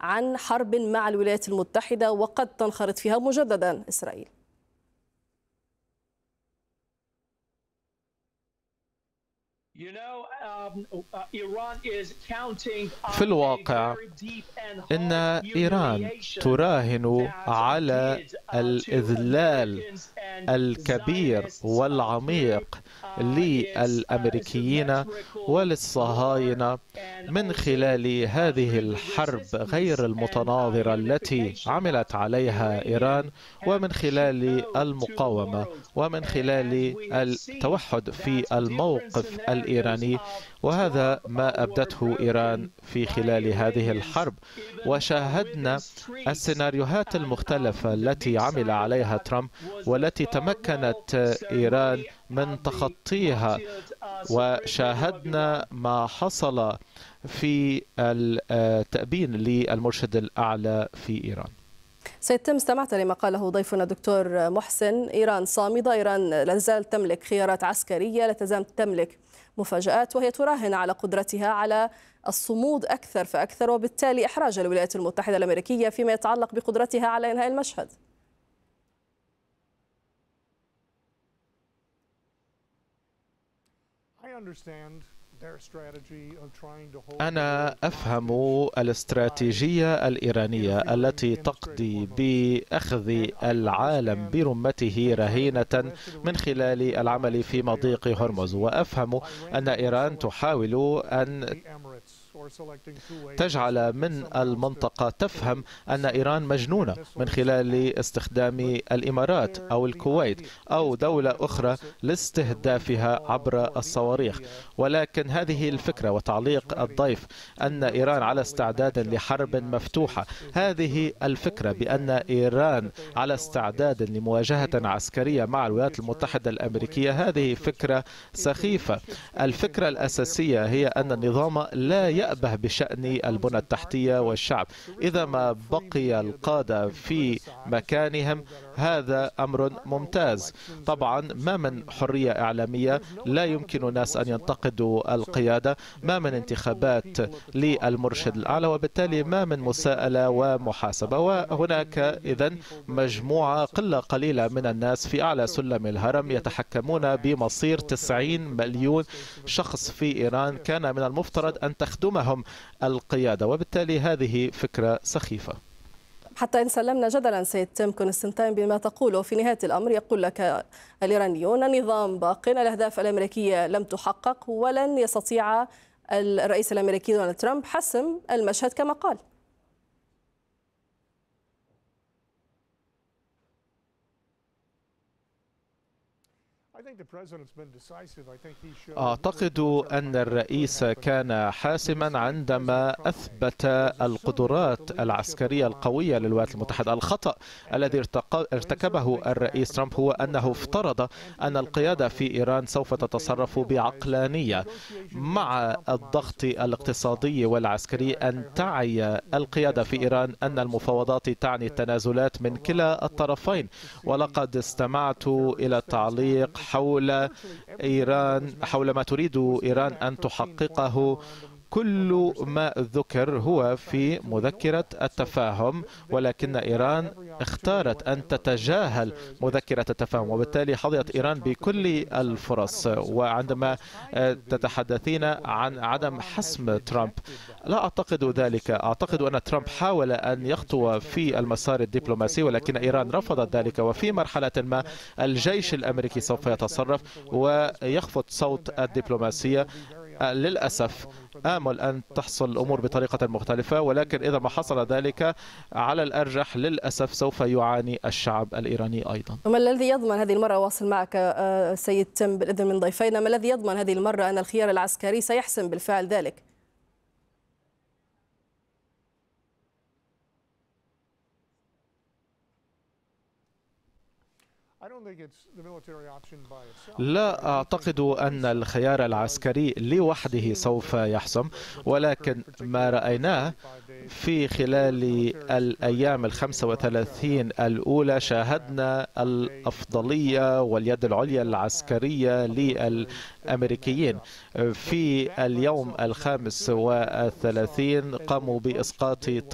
عن حرب مع الولايات المتحدة وقد تنخرط فيها مجددا إسرائيل؟ في الواقع إن إيران تراهن على الإذلال الكبير والعميق للأمريكيين وللصهاينة من خلال هذه الحرب غير المتناظرة التي عملت عليها إيران، ومن خلال المقاومة، ومن خلال التوحد في الموقف الإيراني. وهذا ما أبدته إيران في خلال هذه الحرب، وشاهدنا السيناريوهات المختلفة التي عمل عليها ترامب والتي تمكنت إيران من تخطيها، وشاهدنا ما حصل في التأبين للمرشد الأعلى في إيران. سيد تم، استمعت لما قاله ضيفنا دكتور محسن. إيران صامدة، إيران لا تزال تملك خيارات عسكرية، لا تزال تملك مفاجآت، وهي تراهن على قدرتها على الصمود أكثر فأكثر، وبالتالي إحراج الولايات المتحدة الأمريكية فيما يتعلق بقدرتها على إنهاء المشهد. أنا أفهم الاستراتيجية الإيرانية التي تقضي بأخذ العالم برمته رهينة من خلال العمل في مضيق هرمز، وأفهم أن إيران تحاول أن تجعل من المنطقة تفهم أن إيران مجنونة من خلال استخدام الإمارات أو الكويت أو دولة أخرى لاستهدافها عبر الصواريخ. ولكن هذه الفكرة، وتعليق الضيف أن إيران على استعداد لحرب مفتوحة، هذه الفكرة بأن إيران على استعداد لمواجهة عسكرية مع الولايات المتحدة الأمريكية، هذه فكرة سخيفة. الفكرة الأساسية هي أن النظام لا يأبه بشأن البنى التحتية والشعب. إذا ما بقي القادة في مكانهم هذا أمر ممتاز. طبعا ما من حرية إعلامية، لا يمكن الناس أن ينتقدوا القيادة، ما من انتخابات للمرشد الأعلى، وبالتالي ما من مساءلة ومحاسبة. وهناك إذن مجموعة قلة قليلة من الناس في أعلى سلم الهرم يتحكمون بمصير 90 مليون شخص في إيران كان من المفترض أن تخدمهم القيادة، وبالتالي هذه فكرة سخيفة. حتى إن سلمنا جدلا سيد تم كونستانتين بما تقوله، في نهاية الأمر يقول لك الإيرانيون النظام باق، الأهداف الأمريكية لم تحقق، ولن يستطيع الرئيس الأمريكي دونالد ترامب حسم المشهد كما قال. أعتقد أن الرئيس كان حاسما عندما أثبت القدرات العسكرية القوية للولايات المتحدة. الخطأ الذي ارتكبه الرئيس ترامب هو أنه افترض أن القيادة في إيران سوف تتصرف بعقلانية. مع الضغط الاقتصادي والعسكري أن تعي القيادة في إيران أن المفاوضات تعني التنازلات من كلا الطرفين. ولقد استمعت إلى التعليق حول إيران، حول ما تريد إيران أن تحققه. كل ما ذكر هو في مذكرة التفاهم، ولكن إيران اختارت أن تتجاهل مذكرة التفاهم، وبالتالي حظيت إيران بكل الفرص. وعندما تتحدثين عن عدم حسم ترامب، لا أعتقد ذلك. أعتقد أن ترامب حاول أن يخطو في المسار الدبلوماسي، ولكن إيران رفضت ذلك. وفي مرحلة ما الجيش الأمريكي سوف يتصرف ويخفض صوت الدبلوماسية. للأسف آمل أن تحصل الأمور بطريقة مختلفة، ولكن إذا ما حصل ذلك على الأرجح للأسف سوف يعاني الشعب الإيراني أيضا. وما الذي يضمن هذه المرة، واصل معك سيد تم بالإذن من ضيفينا، ما الذي يضمن هذه المرة أن الخيار العسكري سيحسم بالفعل ذلك؟ لا أعتقد أن الخيار العسكري لوحده سوف يحسم، ولكن ما رأيناه في خلال الأيام 35 الأولى شاهدنا الأفضلية واليد العليا العسكرية للأمريكيين. في اليوم 35 قاموا بإسقاط